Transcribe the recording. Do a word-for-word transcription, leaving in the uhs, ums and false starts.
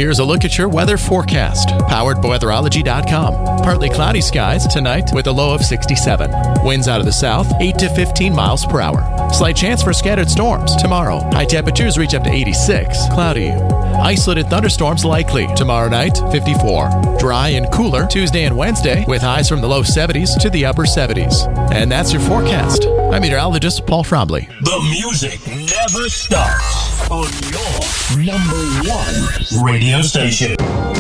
Here's a look at your weather forecast, powered by weatherology dot com. Partly cloudy skies tonight with a low of sixty-seven. Winds out of the south, eight to fifteen miles per hour. Slight chance for scattered storms tomorrow. High temperatures reach up to eighty-six. Cloudy. Isolated thunderstorms likely. Tomorrow night, fifty-four. Dry and cooler Tuesday and Wednesday with highs from the low seventies to the upper seventies. And that's your forecast. I'm meteorologist Paul Frombley. The music never stops on your number one radio station.